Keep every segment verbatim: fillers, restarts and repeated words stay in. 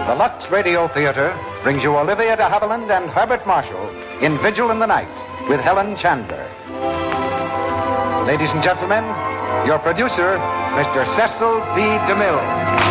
The Lux Radio Theater brings you Olivia de Havilland and Herbert Marshall in Vigil in the Night with Helen Chandler. Ladies and gentlemen, your producer, Mister Cecil B. DeMille.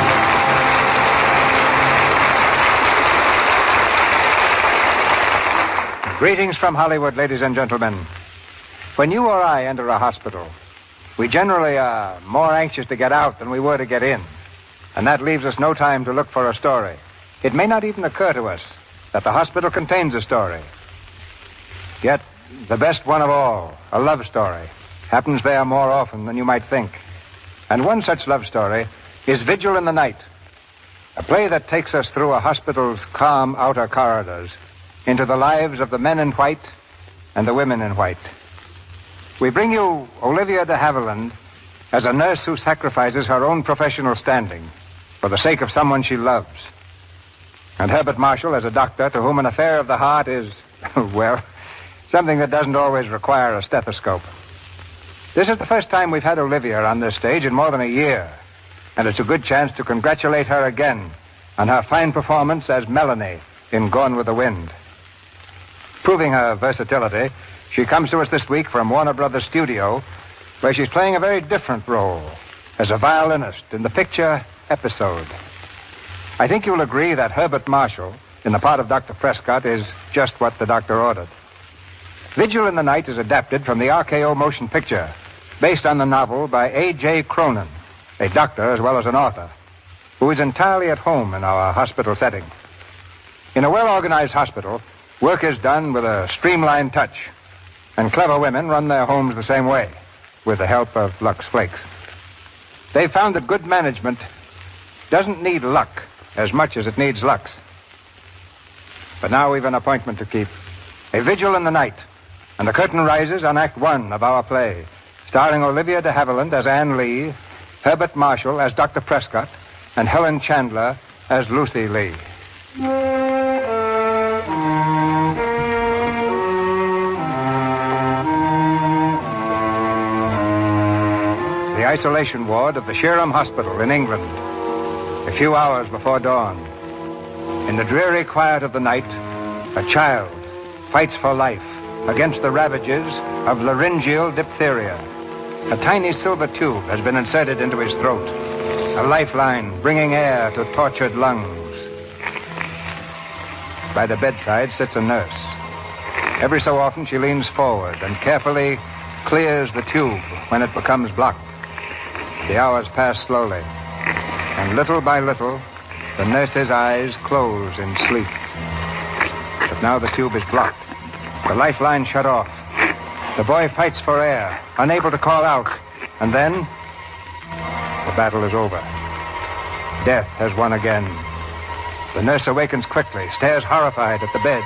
Greetings from Hollywood, ladies and gentlemen. When you or I enter a hospital, we generally are more anxious to get out than we were to get in. And that leaves us no time to look for a story. It may not even occur to us that the hospital contains a story. Yet, the best one of all, a love story, happens there more often than you might think. And one such love story is Vigil in the Night, a play that takes us through a hospital's calm outer corridors into the lives of the men in white and the women in white. We bring you Olivia de Havilland as a nurse who sacrifices her own professional standing for the sake of someone she loves. And Herbert Marshall as a doctor to whom an affair of the heart is, well, something that doesn't always require a stethoscope. This is the first time we've had Olivia on this stage in more than a year, and it's a good chance to congratulate her again on her fine performance as Melanie in Gone with the Wind. Proving her versatility, she comes to us this week from Warner Brothers Studio, where she's playing a very different role as a violinist in the picture Episode. I think you'll agree that Herbert Marshall, in the part of Doctor Prescott, is just what the doctor ordered. Vigil in the Night is adapted from the R K O motion picture, based on the novel by A J Cronin, a doctor as well as an author, who is entirely at home in our hospital setting. In a well-organized hospital, work is done with a streamlined touch, and clever women run their homes the same way, with the help of Lux Flakes. They've found that good management doesn't need luck as much as it needs Lux. But now we've an appointment to keep. A Vigil in the Night, and the curtain rises on Act One of our play, starring Olivia de Havilland as Anne Lee, Herbert Marshall as Doctor Prescott, and Helen Chandler as Lucy Lee. The isolation ward of the Shirham Hospital in England, a few hours before dawn. In the dreary quiet of the night, a child fights for life against the ravages of laryngeal diphtheria. A tiny silver tube has been inserted into his throat, a lifeline bringing air to tortured lungs. By the bedside sits a nurse. Every so often she leans forward and carefully clears the tube when it becomes blocked. The hours pass slowly, and little by little, the nurse's eyes close in sleep. But now the tube is blocked, the lifeline shut off. The boy fights for air, unable to call out, and then the battle is over. Death has won again. The nurse awakens quickly, stares horrified at the bed.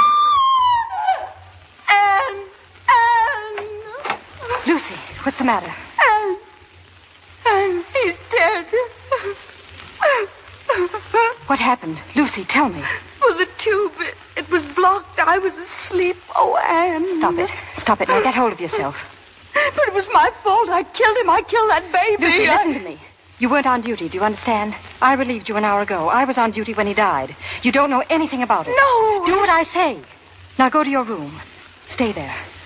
Anne! Anne! Lucy, what's the matter? Anne! Anne, he's dead. What happened? Lucy, tell me. Well, the tube, it, it was blocked. I was asleep. Oh, Anne. Stop it. Stop it. Now get hold of yourself. But it was my fault. I killed him. I killed that baby. Lucy, I... listen to me. You weren't on duty, do you understand? I relieved you an hour ago. I was on duty when he died. You don't know anything about it. No. Do what I say. Now go to your room. Stay there.